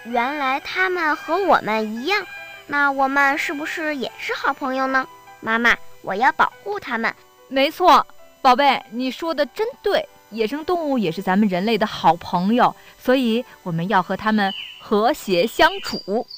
原来它们和我们一样，那我们是不是也是好朋友呢？妈妈，我要保护它们。 没错，宝贝，你说的真对，野生动物也是咱们人类的好朋友，所以我们要和它们和谐相处。